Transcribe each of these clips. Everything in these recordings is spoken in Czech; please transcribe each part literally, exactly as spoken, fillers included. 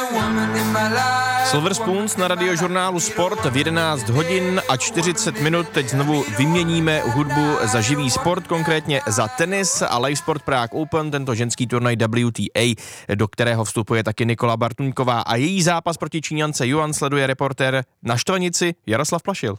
Silver Spoons na radiožurnálu Sport v jedenáct hodin a čtyřicet minut. Teď znovu vyměníme hudbu za živý sport, konkrétně za tenis a Live Sport Prague Open, tento ženský turnaj W T A, do kterého vstupuje taky Nikola Bartuňková a její zápas proti Číňance Juan sleduje reportér na Štvanici Jaroslav Plašil.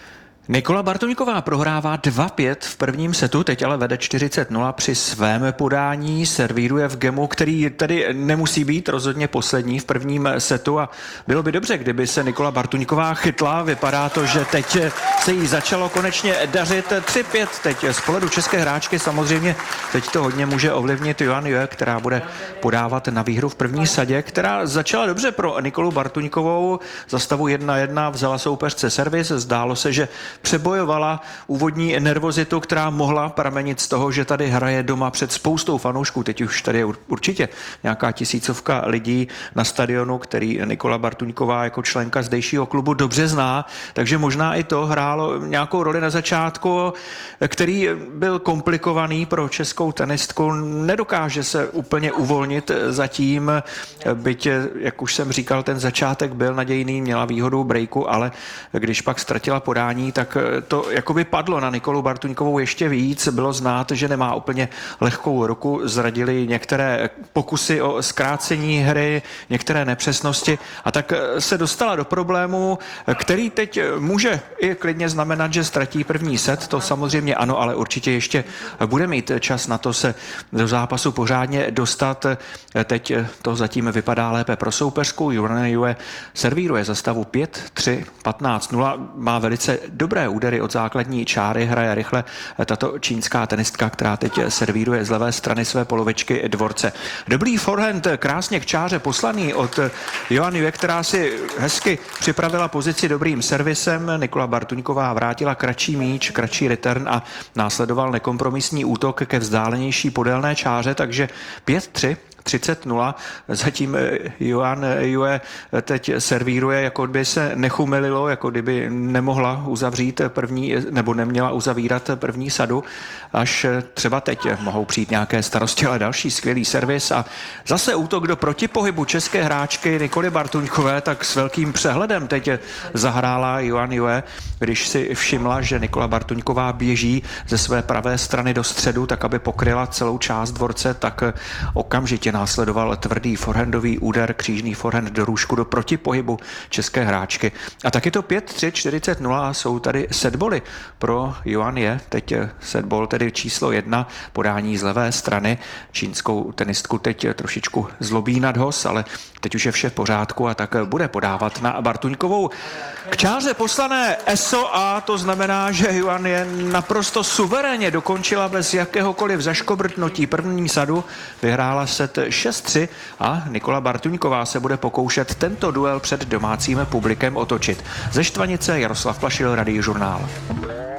Nikola Bartuňková prohrává dva pět v prvním setu, teď ale vede čtyřicet nula při svém podání, servíruje v gemu, který tedy nemusí být rozhodně poslední v prvním setu a bylo by dobře, kdyby se Nikola Bartuňková chytla. Vypadá to, že teď se jí začalo konečně dařit. tři pět teď z pohledu české hráčky, samozřejmě teď to hodně může ovlivnit Joan Yue, která bude podávat na výhru v první sadě, která začala dobře pro Nikolu Bartuňkovou. Za stavu jedna jedna vzala soupeřce servis, zdálo se, že přebojovala úvodní nervozitu, která mohla pramenit z toho, že tady hraje doma před spoustou fanoušků. Teď už tady je určitě nějaká tisícovka lidí na stadionu, který Nikola Bartuňková jako členka zdejšího klubu dobře zná, takže možná i to hrálo nějakou roli na začátku, který byl komplikovaný pro českou tenistku. Nedokáže se úplně uvolnit zatím, byť, jak už jsem říkal, ten začátek byl nadějný, měla výhodu breaku, ale když pak ztratila podání, tak to jakoby padlo na Nikolu Bartuňkovou ještě víc. Bylo znát, že nemá úplně lehkou ruku. Zradili některé pokusy o zkrácení hry, některé nepřesnosti a tak se dostala do problému, který teď může i klidně znamenat, že ztratí první set. To samozřejmě ano, ale určitě ještě bude mít čas na to se do zápasu pořádně dostat. Teď to zatím vypadá lépe pro soupeřku. Joan Yue servíruje za stavu pět tři, patnáct nula. Má velice dobré údery od základní čáry, hraje rychle tato čínská tenistka, která teď servíruje z levé strany své polovičky dvorce. Dobrý forehand, krásně k čáře poslaný od Joan Yue, která si hezky připravila pozici dobrým servisem. Nikola Bartuňková vrátila kratší míč, kratší return a následoval nekompromisní útok ke vzdálenější podélné čáře, takže pět tři. třicet nula. Zatím Joan Yue teď servíruje, jako by se nechumelilo, jako kdyby nemohla uzavřít první, nebo neměla uzavírat první sadu. Až třeba teď mohou přijít nějaké starosti, ale další skvělý servis a zase útok do protipohybu české hráčky Nikoly Bartuňkové, tak s velkým přehledem teď zahrála Joan Yue, když si všimla, že Nikola Bartuňková běží ze své pravé strany do středu, tak aby pokryla celou část dvorce, tak okamžitě následoval tvrdý forehandový úder, křížný forehand do růžku, do protipohybu české hráčky. A taky to pět tři, čtyřicet nula, jsou tady setboly pro Joan Yue. Teď setbol tedy číslo jedna, podání z levé strany. Čínskou tenistku teď trošičku zlobí nad hos, ale teď už je vše v pořádku a tak bude podávat na Bartuňkovou. K čáře poslané S O A, to znamená, že Joan Yue naprosto suverénně dokončila bez jakéhokoliv zaškobrtnutí první sadu, vyhrála set šest tři a Nikola Bartuňková se bude pokoušet tento duel před domácím publikem otočit. Ze Štvanice Jaroslav Plašil, Radiožurnál.